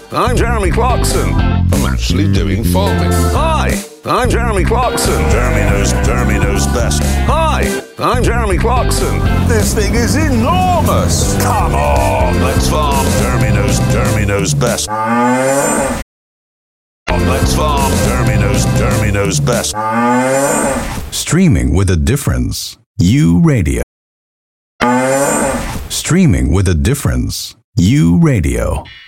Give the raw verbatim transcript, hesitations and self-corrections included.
I'm Jeremy Clarkson. I'm actually doing farming. Hi, I'm Jeremy Clarkson. Jeremy knows, Jeremy knows best. Hi, I'm Jeremy Clarkson. This thing is enormous. Come on, let's farm. Jeremy knows, Jeremy knows best. Let's farm. Jeremy knows, Jeremy knows best. Streaming with a difference. U Radio. Streaming with a difference. U Radio.